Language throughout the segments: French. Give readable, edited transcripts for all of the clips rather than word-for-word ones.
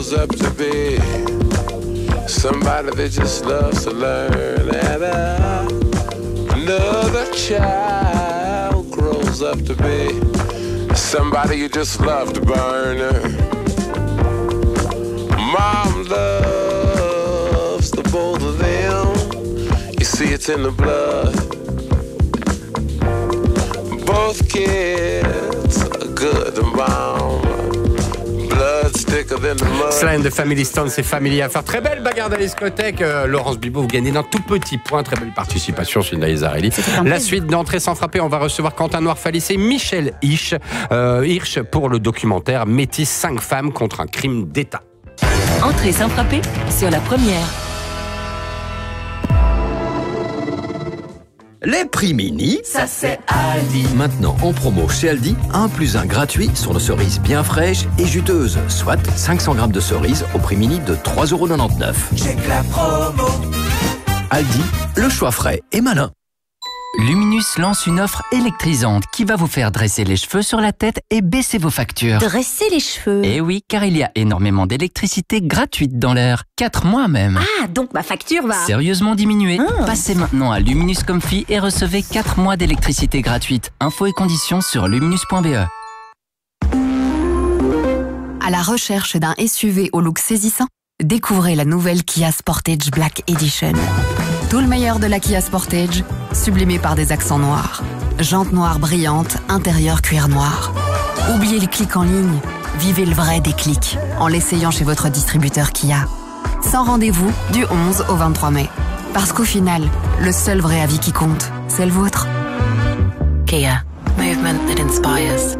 grows up to be somebody that just loves to learn. And another child grows up to be somebody you just love to burn. Mom loves the both of them. You see it's in the blood. Both kids are good and mom. Sly and the Family Stone, c'est Family Affair. Très belle bagarre dans la discothèque. Laurence Bibot, vous gagnez d'un tout petit point. Très belle participation sur Linda Ezarelli. La suite d'Entrée sans frapper, on va recevoir Quentin Noir-Fallis et Michel Hirsch pour le documentaire Métis 5 femmes contre un crime d'État. Entrée sans frapper sur la première. Les prix mini, ça c'est Aldi. Maintenant en promo chez Aldi, 1 + 1 gratuit sur nos cerises bien fraîches et juteuses, soit 500 grammes de cerises au prix mini de 3,99 €. Check la promo. Aldi, le choix frais et malin. Luminus lance une offre électrisante qui va vous faire dresser les cheveux sur la tête et baisser vos factures. Dresser les cheveux? Eh oui, car il y a énormément d'électricité gratuite dans l'air. 4 mois même. Ah, donc ma facture va sérieusement diminuer. Passez maintenant à Luminus Comfy et recevez 4 mois d'électricité gratuite. Infos et conditions sur luminus.be. À la recherche d'un SUV au look saisissant, découvrez la nouvelle Kia Sportage Black Edition. Tout le meilleur de la Kia Sportage, sublimé par des accents noirs. Jantes noires brillantes, intérieur cuir noir. Oubliez les clics en ligne, vivez le vrai déclic en l'essayant chez votre distributeur Kia. Sans rendez-vous du 11 au 23 mai. Parce qu'au final, le seul vrai avis qui compte, c'est le vôtre. Kia, movement that inspires.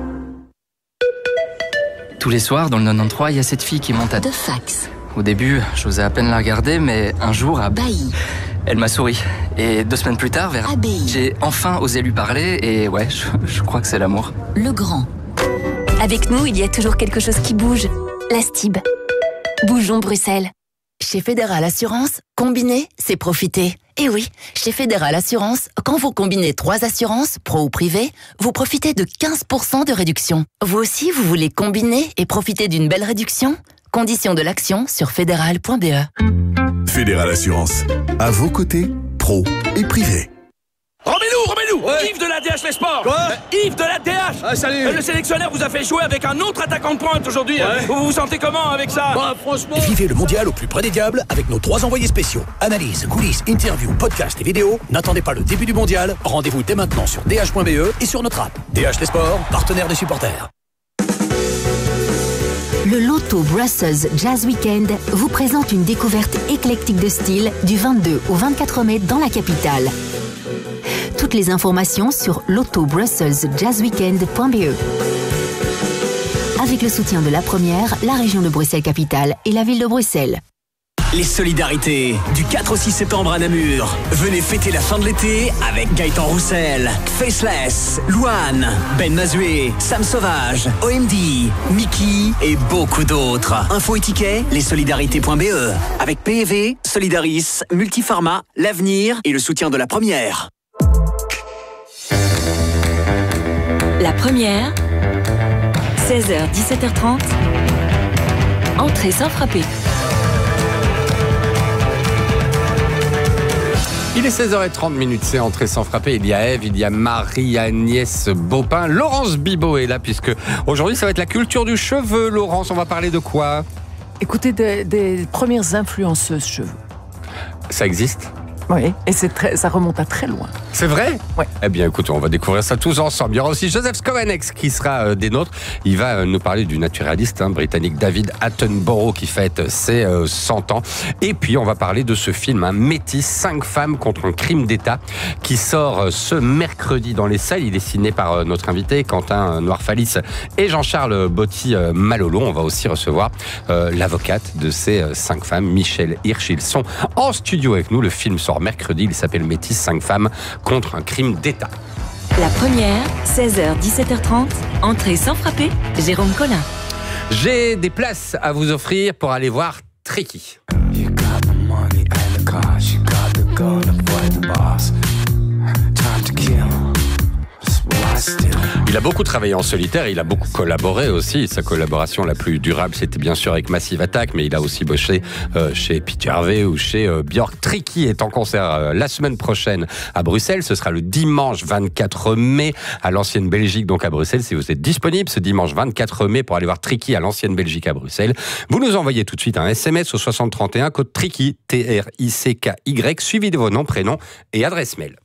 Tous les soirs, dans le 93, il y a cette fille qui monte à... De fax. Au début, j'osais à peine la regarder, mais un jour, Bailli. Elle m'a souri. Et 2 semaines plus tard, j'ai enfin osé lui parler et ouais, je crois que c'est l'amour. Le grand. Avec nous, il y a toujours quelque chose qui bouge. La STIB. Bougeons Bruxelles. Chez Fédéral Assurance, combiner, c'est profiter. Et oui, chez Fédéral Assurance, quand vous combinez 3 assurances, pro ou privées, vous profitez de 15% de réduction. Vous aussi, vous voulez combiner et profiter d'une belle réduction ? Conditions de l'action sur fédéral.be. Fédéral Assurance, à vos côtés, pro et privé. Remets-nous Yves de la DH Les Sports. Quoi? Yves de la DH. Ah, salut. Le sélectionneur vous a fait jouer avec un autre attaquant de pointe aujourd'hui. Vous vous sentez comment avec ça? Bah, franchement... Vivez le mondial au plus près des diables avec nos 3 envoyés spéciaux. Analyse, coulisses, interviews, podcasts et vidéos. N'attendez pas le début du mondial. Rendez-vous dès maintenant sur dh.be et sur notre app. DH Les Sports, partenaire des supporters. Le Loto Brussels Jazz Weekend vous présente une découverte éclectique de style du 22 au 24 mai dans la capitale. Toutes les informations sur lotobrusselsjazzweekend.be. Avec le soutien de la Première, la région de Bruxelles-Capitale et la ville de Bruxelles. Les solidarités du 4 au 6 septembre à Namur. Venez fêter la fin de l'été avec Gaëtan Roussel, Faceless, Louane, Ben Mazué, Sam Sauvage, OMD, Mickey et beaucoup d'autres. Infos et tickets, lessolidarités.be. Avec PEV, Solidaris, Multipharma, l'Avenir et le soutien de la Première. La Première, 16h-17h30, entrée sans frapper. Il est 16h30, c'est Entrée sans frapper. Il y a Ève, il y a Marie-Agnès Baupin. Laurence Bibot est là, puisque aujourd'hui, ça va être la culture du cheveu. Laurence, on va parler de quoi? Écoutez, des premières influenceuses cheveux. Ça existe? Oui, et ça remonte à très loin. C'est vrai? Oui. Eh bien, écoute, on va découvrir ça tous ensemble. Il y aura aussi Joseph Scovanex qui sera des nôtres. Il va nous parler du naturaliste britannique David Attenborough qui fête ses 100 ans. Et puis, on va parler de ce film, Métis, 5 femmes contre un crime d'État, qui sort ce mercredi dans les salles. Il est signé par notre invité, Quentin Noir-Fallis et Jean-Charles Botti-Malolo. On va aussi recevoir l'avocate de ces 5 femmes, Michel Hirsch. Ils sont en studio avec nous. Le film sort mercredi. Il s'appelle Métis, 5 femmes contre un crime d'État. La Première, 16h-17h30, entrée sans frapper, Jérôme Collin. J'ai des places à vous offrir pour aller voir Tricky. Il a beaucoup travaillé en solitaire, il a beaucoup collaboré aussi. Sa collaboration la plus durable, c'était bien sûr avec Massive Attack, mais il a aussi bossé chez Peter Harvey ou chez Björk. Tricky est en concert la semaine prochaine à Bruxelles. Ce sera le dimanche 24 mai à l'Ancienne Belgique, donc à Bruxelles. Si vous êtes disponible ce dimanche 24 mai pour aller voir Tricky à l'Ancienne Belgique à Bruxelles, vous nous envoyez tout de suite un SMS au 6031, code Tricky, TRICKY, suivi de vos noms, prénoms et adresse mail.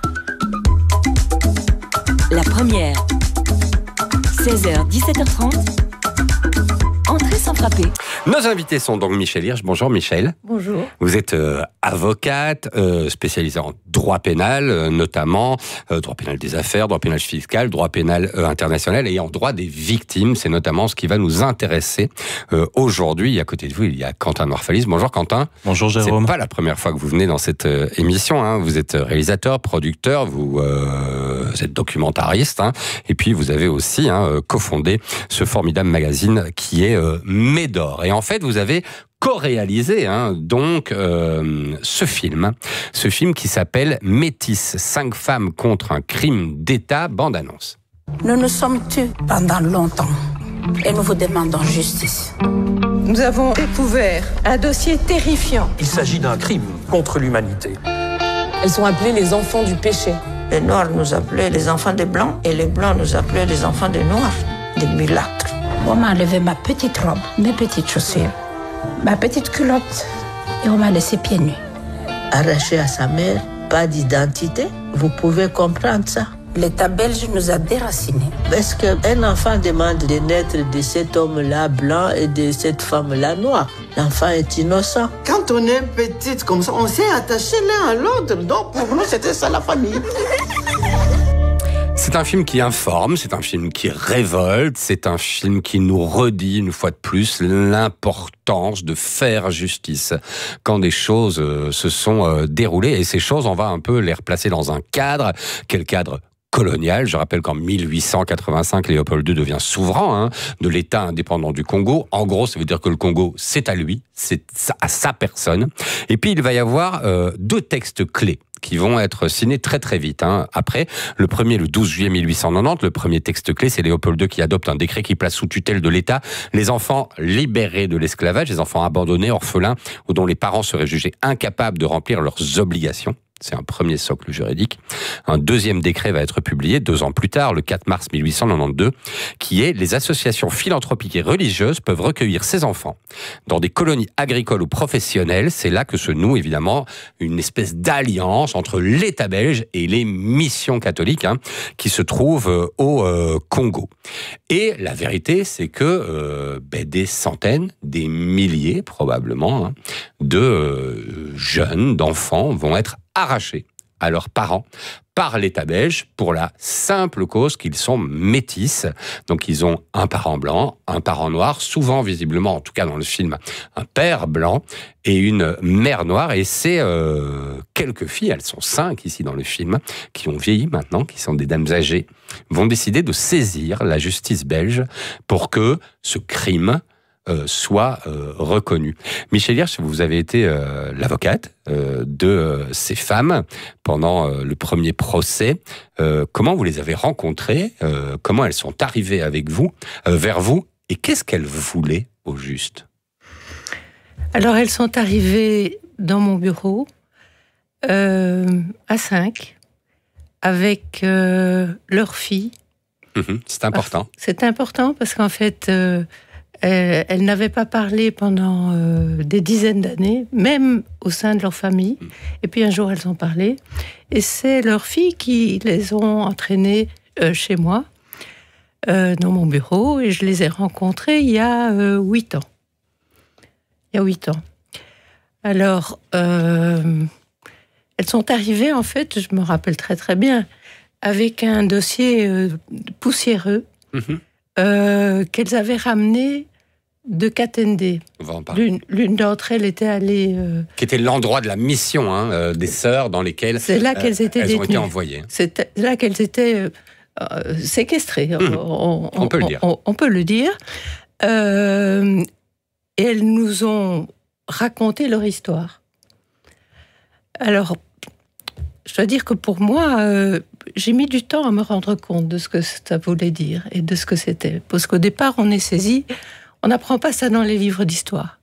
La première, 16h, 17h30, entrée sans frapper. Nos invités sont donc Michèle Hirsch. Bonjour Michèle. Bonjour. Vous êtes avocate, spécialisée en droit pénal, notamment droit pénal des affaires, droit pénal fiscal, droit pénal international et en droit des victimes. C'est notamment ce qui va nous intéresser aujourd'hui. À côté de vous, il y a Quentin Noirfalis. Bonjour Quentin. Bonjour Jérôme. C'est pas la première fois que vous venez dans cette émission. Hein. Vous êtes réalisateur, producteur, vous êtes documentariste, hein. Et puis vous avez aussi cofondé ce formidable magazine qui est Médor. Et en fait, vous avez co-réalisé ce film qui s'appelle Métis, 5 femmes contre un crime d'État, bande-annonce. Nous nous sommes tus pendant longtemps et nous vous demandons justice. Nous avons découvert un dossier terrifiant. Il s'agit d'un crime contre l'humanité. Elles sont appelées les enfants du péché. Les Noirs nous appelaient les enfants des Blancs et les Blancs nous appelaient les enfants des Noirs, des mulâtres. On m'a enlevé ma petite robe, mes petites chaussures, ma petite culotte et on m'a laissé pieds nus. Arraché à sa mère, pas d'identité, vous pouvez comprendre ça. L'État belge nous a déracinés. Est-ce qu'un enfant demande de naître de cet homme-là blanc et de cette femme-là noire? L'enfant est innocent. Quand on est petite comme ça, on s'est attaché l'un à l'autre. Donc pour nous, c'était ça la famille. C'est un film qui informe, c'est un film qui révolte, c'est un film qui nous redit une fois de plus l'importance de faire justice quand des choses se sont déroulées. Et ces choses, on va un peu les replacer dans un cadre. Quel cadre ? Colonial. Je rappelle qu'en 1885, Léopold II devient souverain de l'État indépendant du Congo. En gros, ça veut dire que le Congo, c'est à lui, c'est à sa personne. Et puis, il va y avoir 2 textes clés qui vont être signés très très vite. Après, le premier, le 12 juillet 1890, le premier texte clé, c'est Léopold II qui adopte un décret qui place sous tutelle de l'État les enfants libérés de l'esclavage, les enfants abandonnés, orphelins, ou dont les parents seraient jugés incapables de remplir leurs obligations. C'est un premier socle juridique. Un deuxième décret va être publié 2 ans plus tard, le 4 mars 1892, qui est « Les associations philanthropiques et religieuses peuvent recueillir ces enfants dans des colonies agricoles ou professionnelles ». C'est là que se noue évidemment une espèce d'alliance entre l'État belge et les missions catholiques qui se trouvent au Congo. Et la vérité, c'est que des centaines, des milliers probablement, de jeunes, d'enfants vont être arrachés à leurs parents par l'État belge pour la simple cause qu'ils sont métis. Donc ils ont un parent blanc, un parent noir, souvent visiblement, en tout cas dans le film, un père blanc et une mère noire. Et c'est quelques filles, elles sont 5 ici dans le film, qui ont vieilli maintenant, qui sont des dames âgées, vont décider de saisir la justice belge pour que ce crime soit reconnu. Michèle Hirsch, vous avez été l'avocate de ces femmes pendant le premier procès. Comment vous les avez rencontrées? Comment elles sont arrivées avec vous, vers vous? Et qu'est-ce qu'elles voulaient au juste? Alors, elles sont arrivées dans mon bureau à 5 avec leur fille. C'est important. C'est important parce qu'en fait... elles n'avaient pas parlé pendant des dizaines d'années, même au sein de leur famille. Et puis un jour, elles ont parlé. Et c'est leurs filles qui les ont entraînées chez moi, dans mon bureau. Et je les ai rencontrées il y a 8 ans. Il y a 8 ans. Alors, elles sont arrivées, en fait, je me rappelle très très bien, avec un dossier poussiéreux. Qu'elles avaient ramené de Katende. On va en parler. L'une d'entre elles était allée... Qui était l'endroit de la mission des sœurs dans lesquelles c'est là qu'elles étaient elles ont été détenues. envoyées. C'est là qu'elles étaient séquestrées. On peut le dire. On peut le dire. Et elles nous ont raconté leur histoire. Alors, je dois dire que pour moi, j'ai mis du temps à me rendre compte de ce que ça voulait dire et de ce que c'était. Parce qu'au départ, on est saisi, on n'apprend pas ça dans les livres d'histoire.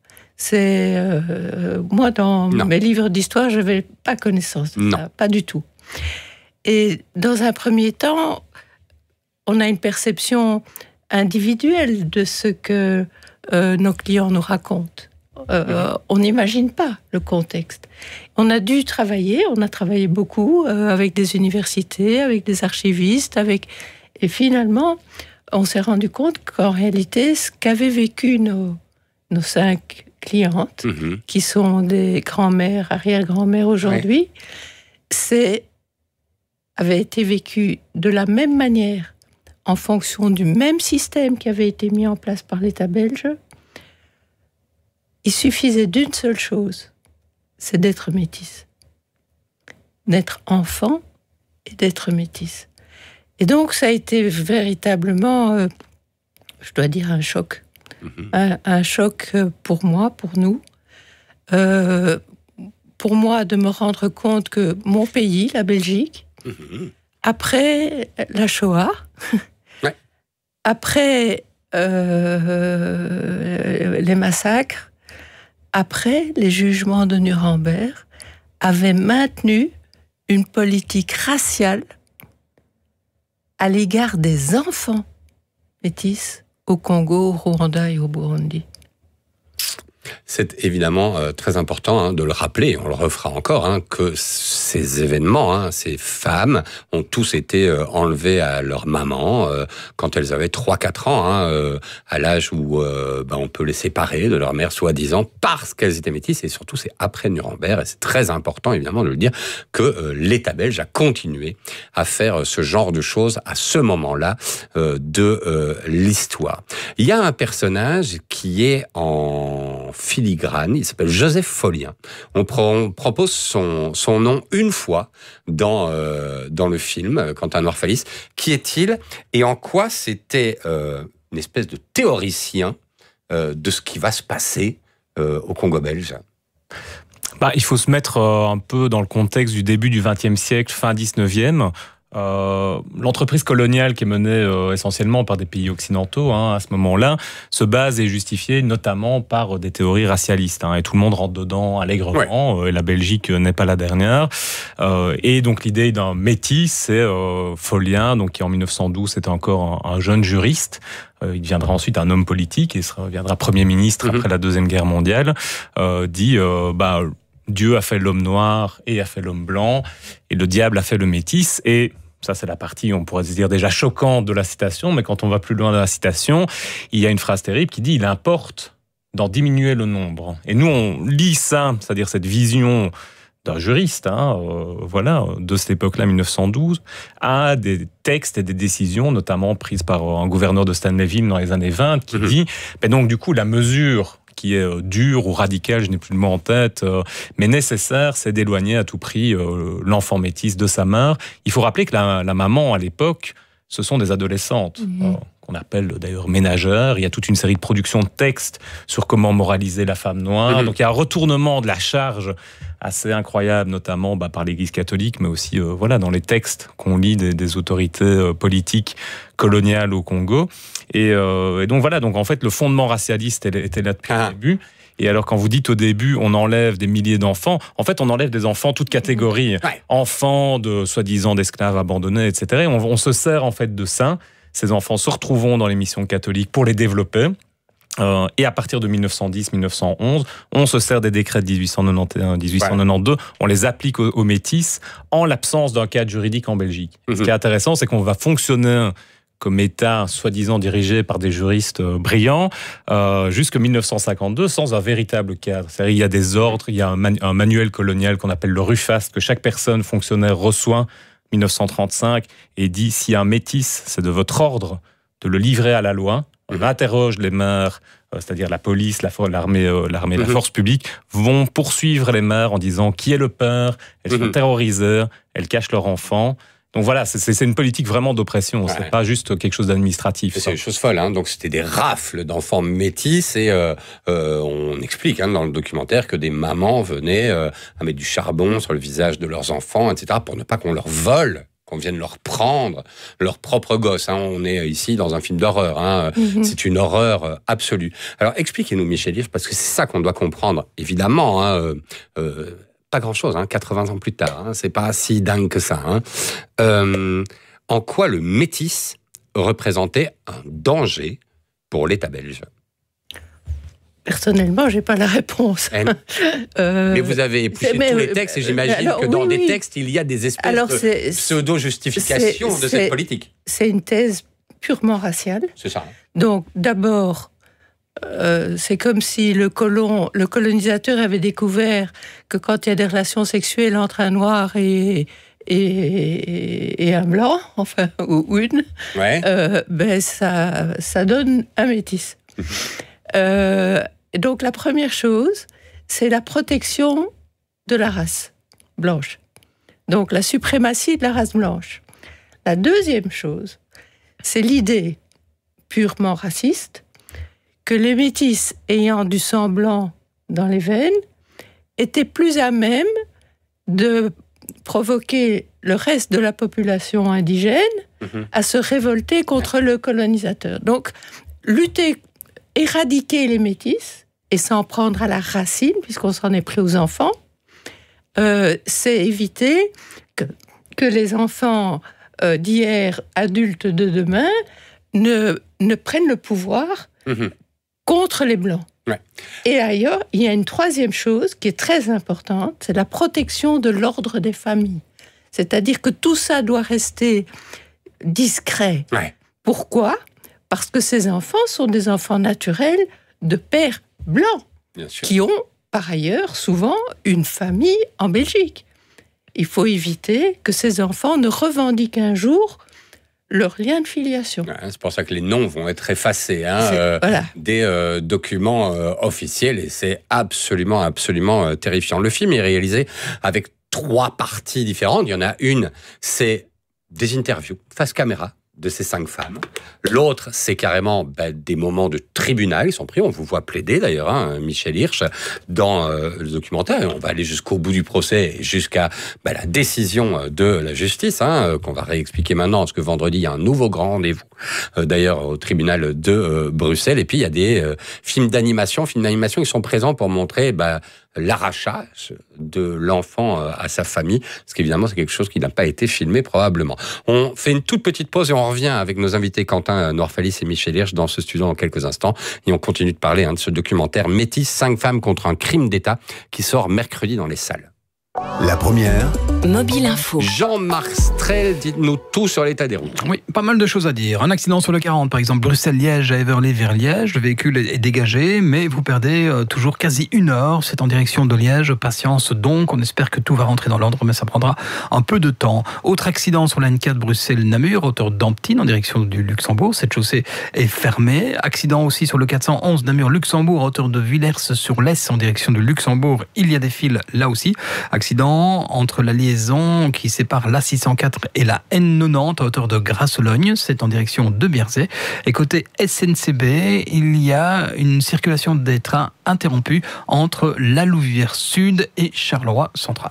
Moi, dans mes livres d'histoire, je n'avais pas connaissance de ça, pas du tout. Et dans un premier temps, on a une perception individuelle de ce que nos clients nous racontent. On n'imagine pas le contexte. On a dû travailler, on a travaillé beaucoup avec des universités, avec des archivistes, et finalement, on s'est rendu compte qu'en réalité, ce qu'avaient vécu nos 5 clientes, qui sont des grands-mères, arrière-grands-mères aujourd'hui, avait été vécu de la même manière, en fonction du même système qui avait été mis en place par l'État belge. Il suffisait d'une seule chose, c'est d'être métisse. D'être enfant et d'être métisse. Et donc, ça a été véritablement, je dois dire, un choc. Un choc pour moi, pour nous. Pour moi, de me rendre compte que mon pays, la Belgique, après la Shoah, après les massacres, après les jugements de Nuremberg, avait maintenu une politique raciale à l'égard des enfants métis au Congo, au Rwanda et au Burundi. C'est évidemment très important de le rappeler, on le refera encore, que ces événements, ces femmes ont tous été enlevées à leur maman quand elles avaient 3-4 ans, à l'âge où on peut les séparer de leur mère soi-disant parce qu'elles étaient métisses, et surtout c'est après Nuremberg, et c'est très important évidemment de le dire, que l'État belge a continué à faire ce genre de choses à ce moment-là de l'histoire. Il y a un personnage qui est en filigrane, il s'appelle Joseph Follien. On propose son nom une fois dans le film, Quentin Noirfalis. Qui est-il et en quoi c'était une espèce de théoricien de ce qui va se passer au Congo belge? Il faut se mettre un peu dans le contexte du début du XXe siècle, fin 19e. L'entreprise coloniale qui est menée essentiellement par des pays occidentaux à ce moment-là se base et est justifiée notamment par des théories racialistes et tout le monde rentre dedans allègrement et la Belgique n'est pas la dernière et donc l'idée d'un métis c'est Follien donc qui en 1912 était encore un jeune juriste. Il deviendra ensuite un homme politique et deviendra Premier ministre après la Deuxième Guerre mondiale. Dit Dieu a fait l'homme noir et a fait l'homme blanc et le diable a fait le métis. Et ça, c'est la partie, on pourrait se dire, déjà choquante de la citation, mais quand on va plus loin dans la citation, il y a une phrase terrible qui dit « Il importe d'en diminuer le nombre ». Et nous, on lit ça, c'est-à-dire cette vision d'un juriste, de cette époque-là, 1912, à des textes et des décisions, notamment prises par un gouverneur de Stanleyville dans les années 20, qui dit donc du coup, la mesure qui est dure ou radicale, je n'ai plus le mot en tête, mais nécessaire, c'est d'éloigner à tout prix l'enfant métis de sa mère. Il faut rappeler que la maman, à l'époque, ce sont des adolescentes, qu'on appelle d'ailleurs ménagères. Il y a toute une série de productions de textes sur comment moraliser la femme noire. Donc il y a un retournement de la charge assez incroyable, notamment par l'Église catholique, mais aussi dans les textes qu'on lit des autorités politiques coloniales au Congo. Et donc en fait, le fondement racialiste était là depuis le début. Et alors, quand vous dites au début, on enlève des milliers d'enfants, en fait, on enlève des enfants toutes catégories. Enfants de soi-disant d'esclaves abandonnés, etc. Et on se sert en fait de ça. Ces enfants se retrouveront dans les missions catholiques pour les développer. Et à partir de 1910-1911, on se sert des décrets de 1891-1892, on les applique aux métis en l'absence d'un cadre juridique en Belgique. Ce qui est intéressant, c'est qu'on va fonctionner comme État soi-disant dirigé par des juristes brillants, jusqu'en 1952, sans un véritable cadre. C'est-à-dire, il y a des ordres, il y a un manuel colonial qu'on appelle le RUFAST, que chaque personne fonctionnaire reçoit, 1935, et dit, si un métis, c'est de votre ordre de le livrer à la loi, on interroge les maires, c'est-à-dire la police, l'armée, la force publique, vont poursuivre les mères en disant qui est le père, elles sont terrorisées, elles cachent leur enfant. Donc voilà, c'est une politique vraiment d'oppression, c'est pas juste quelque chose d'administratif. C'est une chose folle, donc c'était des rafles d'enfants métis et on explique dans le documentaire que des mamans venaient à mettre du charbon sur le visage de leurs enfants, etc., pour ne pas qu'on leur vole qu'on vienne leur prendre leur propre gosse. Hein. On est ici dans un film d'horreur. Hein. C'est une horreur absolue. Alors, expliquez-nous, Michel Hirsch, parce que c'est ça qu'on doit comprendre. Évidemment, hein, pas grand-chose, hein, 80 ans plus tard. Hein, c'est pas si dingue que ça. Hein. En quoi le métis représentait un danger pour l'État belge? Personnellement, j'ai pas la réponse. Mais vous avez épluché tous les textes et j'imagine que dans des textes, il y a des espèces de pseudo-justifications de cette politique. C'est une thèse purement raciale. C'est ça. Donc, d'abord, c'est comme si le colonisateur avait découvert que quand il y a des relations sexuelles entre un noir et un blanc, enfin, ou une, ça donne un métis. Donc la première chose, c'est la protection de la race blanche. Donc la suprématie de la race blanche. La deuxième chose, c'est l'idée purement raciste que les métis ayant du sang blanc dans les veines étaient plus à même de provoquer le reste de la population indigène à se révolter contre le colonisateur. Donc éradiquer les métis et s'en prendre à la racine, puisqu'on s'en est pris aux enfants, c'est éviter que les enfants d'hier, adultes de demain, ne prennent le pouvoir contre les Blancs. Ouais. Et ailleurs, il y a une troisième chose qui est très importante, c'est la protection de l'ordre des familles. C'est-à-dire que tout ça doit rester discret. Ouais. Pourquoi ? Parce que ces enfants sont des enfants naturels de pères blancs, qui ont par ailleurs souvent une famille en Belgique. Il faut éviter que ces enfants ne revendiquent un jour leur lien de filiation. Ouais, c'est pour ça que les noms vont être effacés des documents officiels et c'est absolument terrifiant. Le film est réalisé avec 3 parties différentes. Il y en a une, c'est des interviews face caméra de ces 5 femmes. L'autre, c'est carrément des moments de tribunal. Ils sont pris, on vous voit plaider d'ailleurs, hein, Michel Hirsch, dans le documentaire. Et on va aller jusqu'au bout du procès, jusqu'à la décision de la justice, hein, qu'on va réexpliquer maintenant, parce que vendredi, il y a un nouveau grand rendez-vous, d'ailleurs, au tribunal de Bruxelles. Et puis, il y a des films d'animation qui sont présents pour montrer l'arrachage de l'enfant à sa famille, parce qu'évidemment, c'est quelque chose qui n'a pas été filmé probablement. On fait une toute petite pause et on revient avec nos invités Quentin Noirfalis et Michel Hirsch dans ce studio dans quelques instants. Et on continue de parler de ce documentaire Métis, 5 femmes contre un crime d'État qui sort mercredi dans les salles. La première. Mobile Info. Jean-Marc Strel, dites-nous tout sur l'état des routes. Oui, pas mal de choses à dire. Un accident sur le 40, par exemple, Bruxelles-Liège à Everley vers Liège. Le véhicule est dégagé, mais vous perdez toujours quasi 1 heure. C'est en direction de Liège. Patience donc. On espère que tout va rentrer dans l'ordre, mais ça prendra un peu de temps. Autre accident sur la N4 Bruxelles-Namur, hauteur d'Amptine, en direction du Luxembourg. Cette chaussée est fermée. Accident aussi sur le 411 Namur-Luxembourg, hauteur de Villers-sur-Lesse, en direction de Luxembourg. Il y a des fils là aussi. Accident entre la liaison qui sépare l'A604 et la N90 à hauteur de Grasse-Logne, c'est en direction de Bierzet. Et côté SNCB, il y a une circulation des trains interrompue entre la Louvière Sud et Charleroi Central.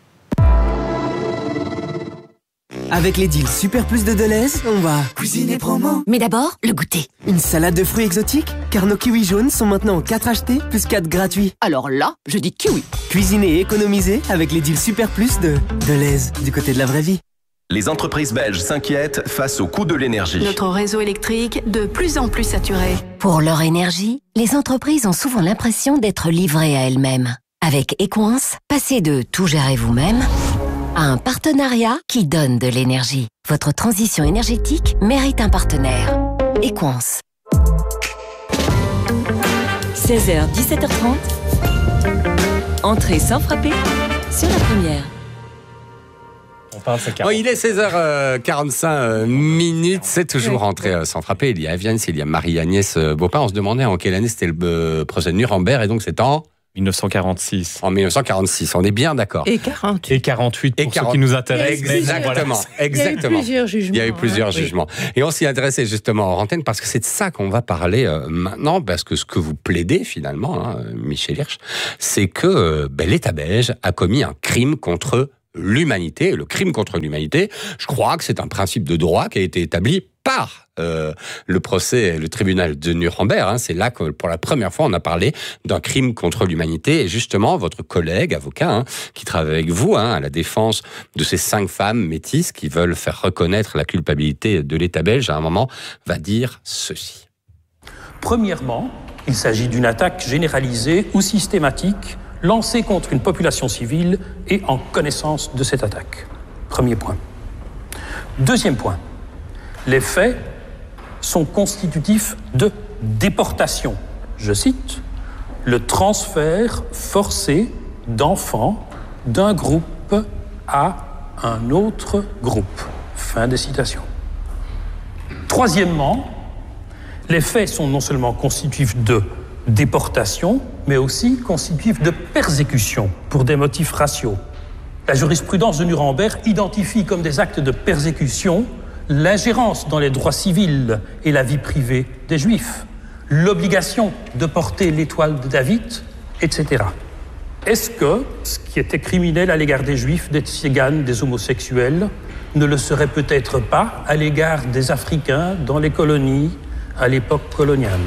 Avec les deals Super Plus de Deleuze, on va cuisiner promo. Mais d'abord, le goûter. Une salade de fruits exotiques, car nos kiwis jaunes sont maintenant 4 achetés, plus 4 gratuits. Alors là, je dis kiwi. Cuisiner et économiser avec les deals Super Plus de Deleuze, du côté de la vraie vie. Les entreprises belges s'inquiètent face au coût de l'énergie. Notre réseau électrique de plus en plus saturé. Pour leur énergie, les entreprises ont souvent l'impression d'être livrées à elles-mêmes. Avec Equance, passez de tout gérer vous-même à un partenariat qui donne de l'énergie. Votre transition énergétique mérite un partenaire. Equance. 16h, 17h30. Entrée sans frapper sur la première. Il est 16h45 minutes, c'est toujours rentré sans frapper. Il y a Aviane, il y a Marie-Agnès Baupin. On se demandait en quelle année c'était le procès de Nuremberg, et donc c'est en 1946. En 1946, on est bien d'accord. Et 48. Et 48 pour ceux qui nous intéressent. Exactement. Il y a eu plusieurs jugements. Il y a eu plusieurs jugements. Et on s'y adressait justement en antenne parce que c'est de ça qu'on va parler maintenant, parce que ce que vous plaidez finalement, Michel Hirsch, c'est que l'État belge a commis un crime contre l'humanité, le crime contre l'humanité. Je crois que c'est un principe de droit qui a été établi par le procès, le tribunal de Nuremberg. Hein. C'est là que, pour la première fois, on a parlé d'un crime contre l'humanité. Et justement, votre collègue, avocat, qui travaille avec vous à la défense de ces 5 femmes métisses qui veulent faire reconnaître la culpabilité de l'État belge, à un moment, va dire ceci. Premièrement, il s'agit d'une attaque généralisée ou systématique lancée contre une population civile et en connaissance de cette attaque. Premier point. Deuxième point. Les faits sont constitutifs de déportation. Je cite, « le transfert forcé d'enfants d'un groupe à un autre groupe ». Fin des citations. Troisièmement, les faits sont non seulement constitutifs de déportation, mais aussi constitutifs de persécution pour des motifs raciaux. La jurisprudence de Nuremberg identifie comme des actes de persécution l'ingérence dans les droits civils et la vie privée des Juifs, l'obligation de porter l'étoile de David, etc. Est-ce que ce qui était criminel à l'égard des Juifs, des Tziganes, des homosexuels, ne le serait peut-être pas à l'égard des Africains dans les colonies à l'époque coloniale?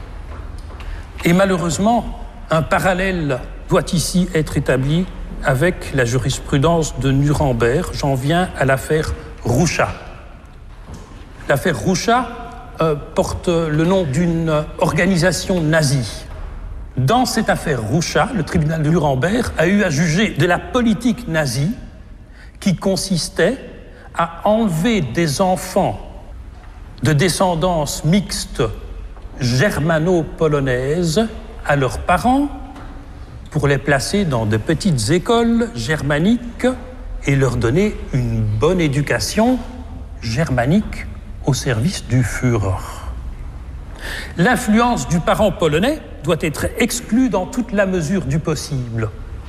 Et malheureusement, un parallèle doit ici être établi avec la jurisprudence de Nuremberg. J'en viens à l'affaire Roucha. L'affaire Roucha porte le nom d'une organisation nazie. Dans cette affaire Roucha, le tribunal de Nuremberg a eu à juger de la politique nazie qui consistait à enlever des enfants de descendance mixte germano-polonaise à leurs parents pour les placer dans de petites écoles germaniques et leur donner une bonne éducation germanique au service du Führer. L'influence du parent polonais doit être exclue dans toute la mesure du possible.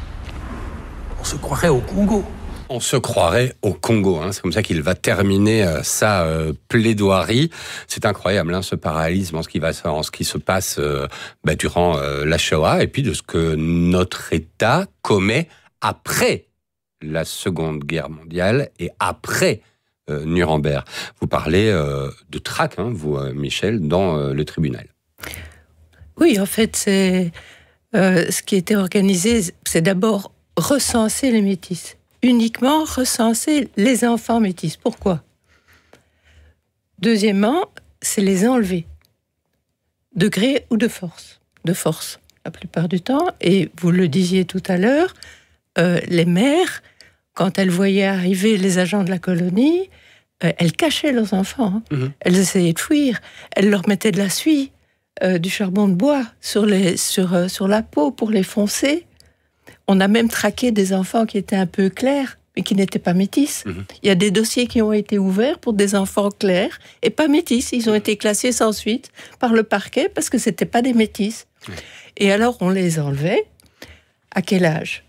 On se croirait au Congo. On se croirait au Congo. C'est comme ça qu'il va terminer sa plaidoirie. C'est incroyable, ce parallélisme en ce qui se passe durant la Shoah et puis de ce que notre État commet après la Seconde Guerre mondiale et après Nuremberg. Vous parlez de traque, vous, Michel, dans le tribunal. Oui, en fait, c'est ce qui était organisé, c'est d'abord recenser les métis. Uniquement recenser les enfants métis. Pourquoi? Deuxièmement, c'est les enlever. De gré ou de force. De force, la plupart du temps. Et vous le disiez tout à l'heure, les mères, quand elles voyaient arriver les agents de la colonie, elles cachaient leurs enfants. Elles essayaient de fuir. Elles leur mettaient de la suie, du charbon de bois sur la peau pour les foncer. On a même traqué des enfants qui étaient un peu clairs, mais qui n'étaient pas métis. Il y a des dossiers qui ont été ouverts pour des enfants clairs et pas métis. Ils ont été classés sans suite par le parquet parce que c'était pas des métis. Et alors, on les enlevait. À quel âge?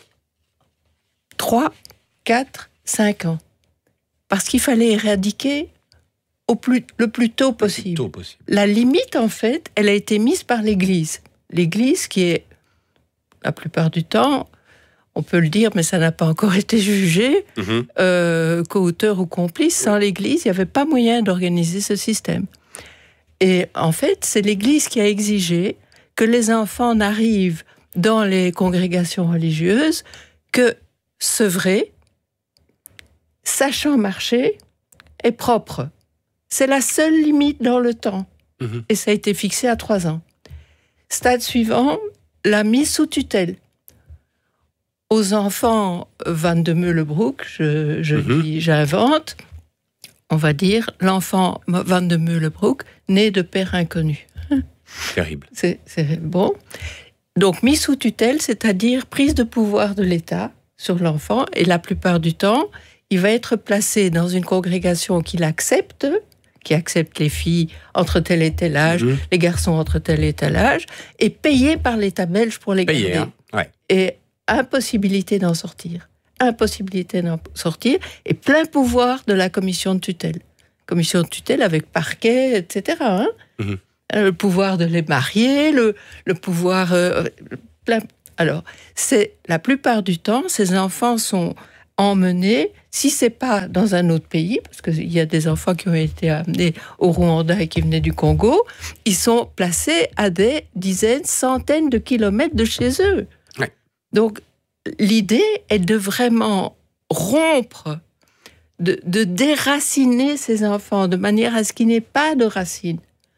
3, 4, 5 ans. Parce qu'il fallait éradiquer le plus tôt possible. La limite, en fait, elle a été mise par l'Église. L'Église qui est, la plupart du temps, on peut le dire, mais ça n'a pas encore été jugé, co-auteur ou complice. Sans l'Église, il n'y avait pas moyen d'organiser ce système. Et en fait, c'est l'Église qui a exigé que les enfants n'arrivent dans les congrégations religieuses que sevrés, sachant marcher et propres. C'est la seule limite dans le temps. Et ça a été fixé à 3 ans. Stade suivant, la mise sous tutelle. Aux enfants Van de Meulenbroek, j'invente, on va dire, l'enfant Van de Meulenbroek, né de père inconnu. Terrible. C'est bon. Donc, mise sous tutelle, c'est-à-dire prise de pouvoir de l'État sur l'enfant, et la plupart du temps, il va être placé dans une congrégation qui accepte les filles entre tel et tel âge, les garçons entre tel et tel âge, et payé par l'État belge pour les garder. Et impossibilité d'en sortir. Impossibilité d'en sortir, et plein pouvoir de la commission de tutelle. Commission de tutelle avec parquet, etc. Le pouvoir de les marier, le pouvoir... plein. Alors, la plupart du temps, ces enfants sont emmenés, si c'est pas dans un autre pays, parce qu'il y a des enfants qui ont été amenés au Rwanda et qui venaient du Congo, ils sont placés à des dizaines, centaines de kilomètres de chez eux. Ouais. Donc, l'idée est de vraiment rompre, de déraciner ces enfants de manière à ce qu'il n'y ait pas de racines,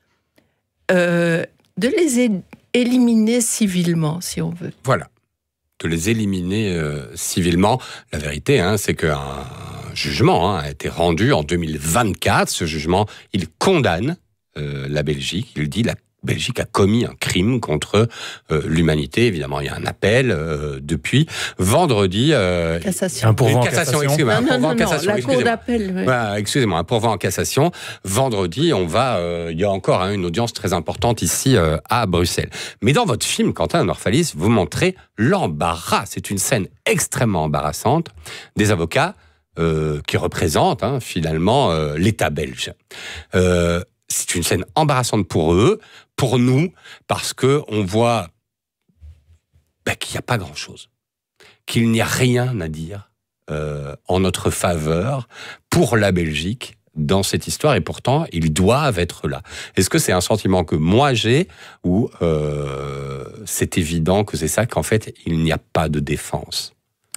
de les éliminer civilement, si on veut. Voilà. De les éliminer civilement. La vérité, c'est qu'un jugement a été rendu en 2024. Ce jugement, il condamne la Belgique. Il dit la Belgique a commis un crime contre l'humanité. Évidemment, il y a un appel depuis vendredi. Cassation. Un pourvoi en cassation. cassation. Non, la cour d'appel. Oui. Voilà, excusez-moi, un pourvoi en cassation. Vendredi, il y a encore une audience très importante ici à Bruxelles. Mais dans votre film, Quentin Norfalis, vous montrez l'embarras. C'est une scène extrêmement embarrassante des avocats qui représentent finalement l'État belge. C'est une scène embarrassante pour eux, pour nous, parce que on voit qu'il n'y a pas grand-chose, qu'il n'y a rien à dire en notre faveur pour la Belgique dans cette histoire, et pourtant, ils doivent être là. Est-ce que c'est un sentiment que moi j'ai, ou c'est évident que c'est ça, qu'en fait, il n'y a pas de défense ?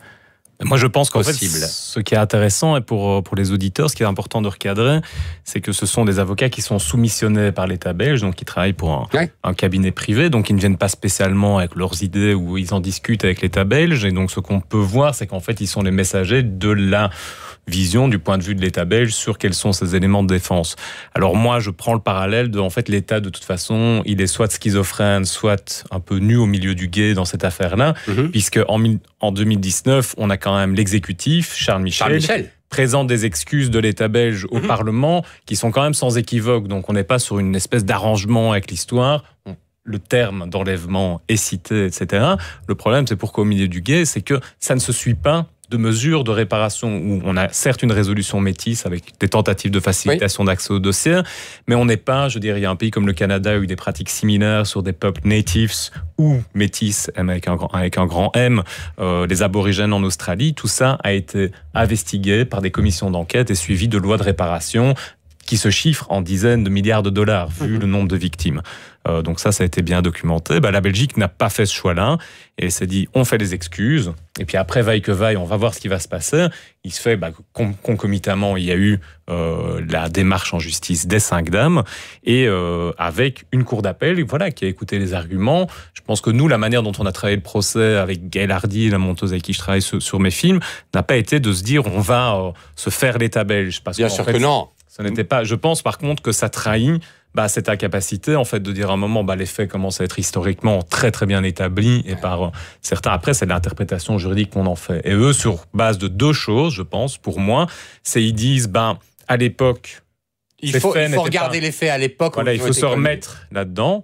Moi, je pense qu'en fait, Possible. ce qui est intéressant, et pour les auditeurs, ce qui est important de recadrer, c'est que ce sont des avocats qui sont soumissionnés par l'État belge, donc qui travaillent pour un cabinet privé, donc ils ne viennent pas spécialement avec leurs idées ou ils en discutent avec l'État belge. Et donc, ce qu'on peut voir, c'est qu'en fait, ils sont les messagers de la vision du point de vue de l'État belge sur quels sont ces éléments de défense. Alors moi, je prends le parallèle de, en fait, l'État, de toute façon, il est soit schizophrène, soit un peu nu au milieu du gué dans cette affaire-là, puisque en 2019, on a quand même l'exécutif, Charles Michel, présente des excuses de l'État belge au Parlement qui sont quand même sans équivoque. Donc on n'est pas sur une espèce d'arrangement avec l'histoire. Le terme d'enlèvement est cité, etc. Le problème, c'est pourquoi au milieu du gué, c'est que ça ne se suit pas de mesures de réparation où on a certes une résolution métisse avec des tentatives de facilitation d'accès au dossier, mais on n'est pas, je dirais, il y a un pays comme le Canada où il y a eu des pratiques similaires sur des peuples natives ou métis avec un grand M, les aborigènes en Australie. Tout ça a été investigué par des commissions d'enquête et suivi de lois de réparation qui se chiffrent en dizaines de milliards de dollars, vu le nombre de victimes. Donc ça a été bien documenté. La Belgique n'a pas fait ce choix-là, et elle s'est dit, on fait les excuses, et puis après, vaille que vaille, on va voir ce qui va se passer. Il se fait, concomitamment, il y a eu la démarche en justice des 5 dames, et avec une cour d'appel qui a écouté les arguments. Je pense que nous, la manière dont on a travaillé le procès avec Gaëlle Hardy, la monteuse avec qui je travaille sur mes films, n'a pas été de se dire, on va se faire l'État belge. Parce Bien sûr que non. Ça n'était pas. Je pense par contre que ça trahit cette incapacité en fait de dire à un moment les faits commencent à être historiquement très très bien établis et par certains. Après, c'est l'interprétation juridique qu'on en fait. Et eux, sur base de 2 choses, je pense, pour moi, c'est ils disent à l'époque, il faut regarder les faits à l'époque. Voilà, il faut se remettre là-dedans.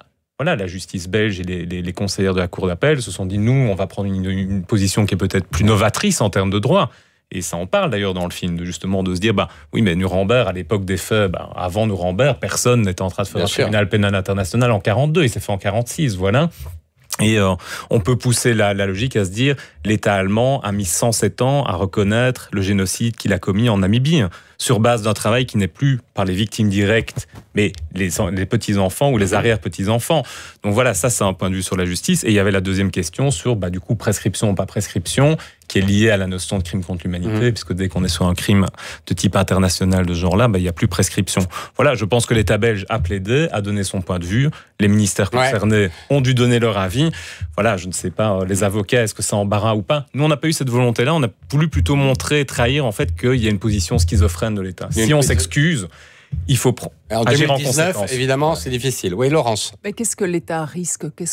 La justice belge et les conseillères de la cour d'appel se sont dit, nous, on va prendre une position qui est peut-être plus novatrice en termes de droit. Et ça en parle d'ailleurs dans le film, justement de se dire, oui, mais Nuremberg, à l'époque des faits, avant Nuremberg, personne n'était en train de faire un tribunal pénal international en 42, il s'est fait en 46, voilà. Et on peut pousser la logique à se dire, l'État allemand a mis 107 ans à reconnaître le génocide qu'il a commis en Namibie, sur base d'un travail qui n'est plus par les victimes directes, mais les petits-enfants ou les arrière-petits-enfants. Donc voilà, ça c'est un point de vue sur la justice. Et il y avait la deuxième question sur, du coup, prescription ou pas prescription, qui est liée à la notion de crime contre l'humanité, puisque dès qu'on est sur un crime de type international de ce genre-là, il n'y a plus prescription. Voilà, je pense que l'État belge a plaidé, a donné son point de vue, les ministères concernés ont dû donner leur avis. Voilà, je ne sais pas, les avocats, est-ce que ça embarras ou pas? Nous, on n'a pas eu cette volonté-là, on a voulu plutôt montrer, trahir en fait qu'il y a une position schizophrène de l'État. Si on s'excuse, il faut agir en conséquence. Évidemment, c'est difficile. Oui, Laurence. Mais qu'est-ce que l'État risque? Qu'est-ce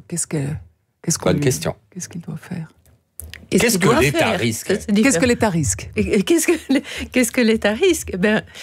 Bonne question. Qu'est-ce qu'il doit faire? Qu'est-ce que l'État risque? Qu'est-ce que l'État risque? Qu'est-ce que l'État risque?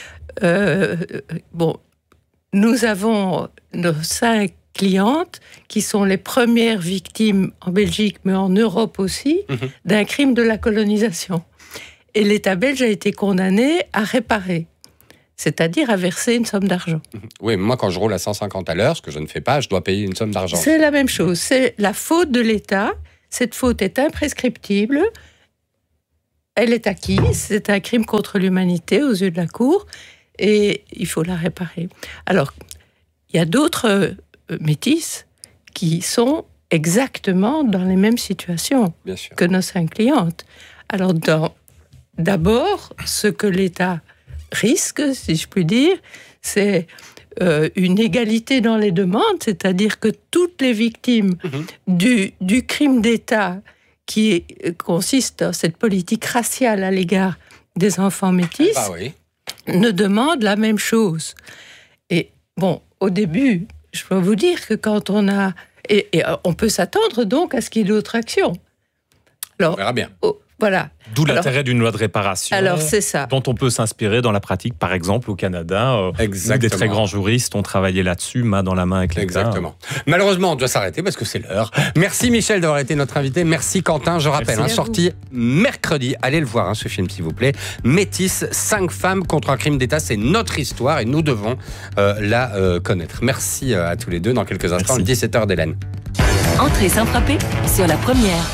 Nous avons nos 5 clientes qui sont les premières victimes en Belgique, mais en Europe aussi, d'un crime de la colonisation. Et l'État belge a été condamné à réparer, c'est-à-dire à verser une somme d'argent. Oui, mais moi, quand je roule à 150 à l'heure, ce que je ne fais pas, je dois payer une somme d'argent. C'est la même chose. C'est la faute de l'État. Cette faute est imprescriptible. elle est acquise, c'est un crime contre l'humanité aux yeux de la Cour, et il faut la réparer. Alors, il y a d'autres métisses qui sont exactement dans les mêmes situations que nos 5 clientes. Alors, d'abord, ce que l'État risque, si je puis dire, c'est une égalité dans les demandes, c'est-à-dire que toutes les victimes du crime d'État qui consiste dans cette politique raciale à l'égard des enfants métis ne demandent la même chose. Et bon, au début, je peux vous dire que quand on a... Et on peut s'attendre donc à ce qu'il y ait d'autres actions. Alors, on verra bien. Voilà. D'où l'intérêt d'une loi de réparation. Alors, c'est ça. Dont on peut s'inspirer dans la pratique, par exemple, au Canada. Où des très grands juristes ont travaillé là-dessus, main dans la main avec l'État. Exactement. Malheureusement, on doit s'arrêter parce que c'est l'heure. Merci Michel d'avoir été notre invité. Merci Quentin. Je rappelle, sorti mercredi. Allez le voir, ce film, s'il vous plaît. Métis, 5 femmes contre un crime d'État. C'est notre histoire et nous devons la connaître. Merci à tous les deux. Dans quelques instants, le 17h d'Hélène. Entrée sans frapper sur la première.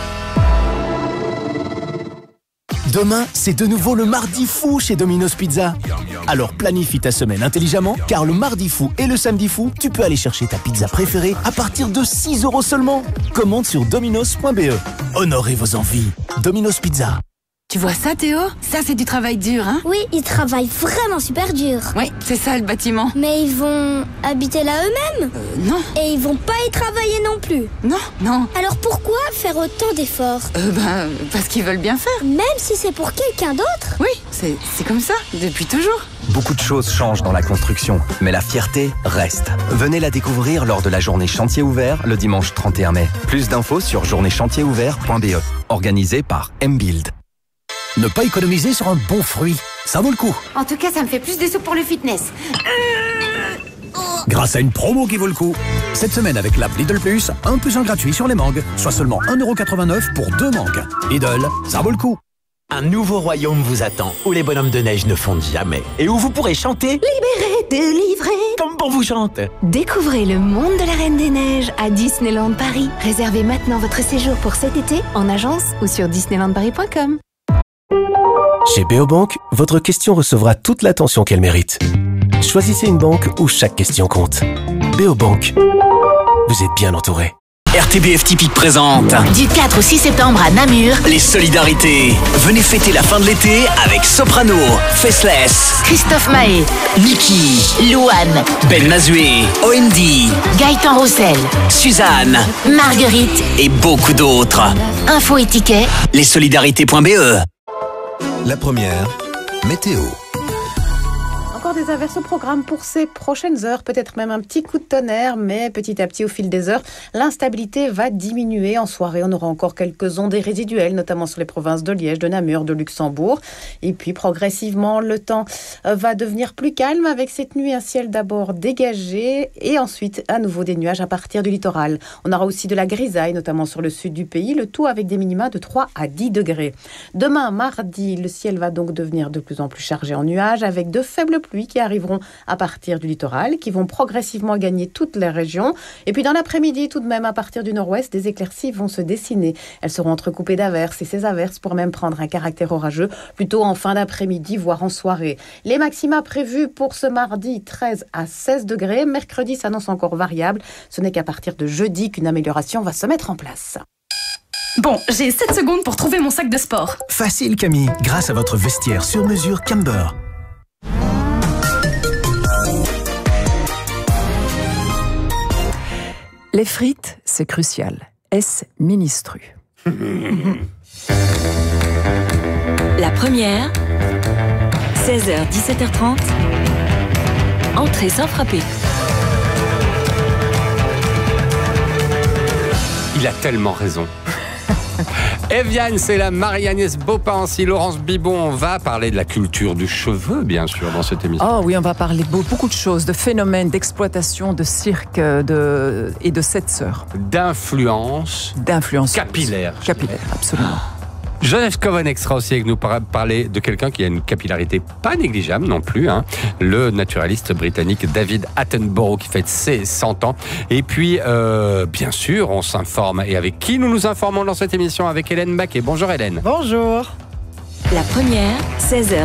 Demain, c'est de nouveau le mardi fou chez Domino's Pizza. Alors planifie ta semaine intelligemment, car le mardi fou et le samedi fou, tu peux aller chercher ta pizza préférée à partir de 6 € seulement. Commande sur dominos.be. Honorez vos envies. Domino's Pizza. Tu vois ça, Théo? Ça, c'est du travail dur, hein? Oui, ils travaillent vraiment super dur. Oui, c'est ça, le bâtiment. Mais ils vont habiter là eux-mêmes? Non. Et ils vont pas y travailler non plus? Non. Alors pourquoi faire autant d'efforts? Parce qu'ils veulent bien faire. Même si c'est pour quelqu'un d'autre? Oui, c'est comme ça, depuis toujours. Beaucoup de choses changent dans la construction, mais la fierté reste. Venez la découvrir lors de la journée chantier ouvert le dimanche 31 mai. Plus d'infos sur journée-chantier-ouvert.be. Organisé par M-Build. Ne pas économiser sur un bon fruit, ça vaut le coup. En tout cas, ça me fait plus de sous pour le fitness. Grâce à une promo qui vaut le coup. Cette semaine avec l'app Lidl Plus, 1 + 1 gratuit sur les mangues, soit seulement 1,89 € pour 2 mangues. Lidl, ça vaut le coup. Un nouveau royaume vous attend, où les bonhommes de neige ne fondent jamais. Et où vous pourrez chanter « Libéré, délivré » comme bon vous chante. Découvrez le monde de la Reine des Neiges à Disneyland Paris. Réservez maintenant votre séjour pour cet été en agence ou sur disneylandparis.com. Chez Beobank, votre question recevra toute l'attention qu'elle mérite. Choisissez une banque où chaque question compte. Beobank, vous êtes bien entouré. RTBF Typique présente Du 4 au 6 septembre à Namur, les solidarités. Venez fêter la fin de l'été avec Soprano, Faceless, Christophe Mahé, Niki, Louane, Ben Mazué, OMD, Gaëtan Roussel, Suzanne, Marguerite et beaucoup d'autres. Info et tickets, lessolidarités.be. La première, météo. Encore des averses au programme pour ces prochaines heures, peut-être même un petit coup de tonnerre, mais petit à petit, au fil des heures, l'instabilité va diminuer. En soirée, on aura encore quelques ondées résiduelles, notamment sur les provinces de Liège, de Namur, de Luxembourg. Et puis, progressivement, le temps va devenir plus calme avec cette nuit, un ciel d'abord dégagé et ensuite, à nouveau, des nuages à partir du littoral. On aura aussi de la grisaille, notamment sur le sud du pays, le tout avec des minima de 3 à 10 degrés. Demain, mardi, le ciel va donc devenir de plus en plus chargé en nuages avec de faibles pluies qui arriveront à partir du littoral, qui vont progressivement gagner toutes les régions. Et puis dans l'après-midi, tout de même, à partir du nord-ouest, des éclaircies vont se dessiner. Elles seront entrecoupées d'averses et ces averses pourraient même prendre un caractère orageux, plutôt en fin d'après-midi, voire en soirée. Les maxima prévus pour ce mardi, 13 à 16 degrés. Mercredi s'annonce encore variable. Ce n'est qu'à partir de jeudi qu'une amélioration va se mettre en place. Bon, j'ai 7 secondes pour trouver mon sac de sport. Facile Camille, grâce à votre vestiaire sur mesure Camber. Les frites, c'est crucial. Est-ce ministru? la première, 16h, 17h30, entrée sans frapper. Il a tellement raison. Eviane, c'est la Marie-Agnès Beaupency, Laurence Bibon. On va parler de la culture du cheveu, bien sûr, dans cette émission. Oh oui, on va parler beaucoup de choses, de phénomènes, d'exploitation, de cirque et de sept sœurs. D'influence. Capillaire. Capillaire, absolument. Joseph Skovanec sera aussi avec nous pour parler de quelqu'un qui a une capillarité pas négligeable non plus, hein. Le naturaliste britannique David Attenborough qui fête ses 100 ans. Et puis, bien sûr, on s'informe. Et avec qui nous nous informons dans cette émission? Avec Hélène Baquet. Bonjour Hélène. Bonjour. La première, 16h.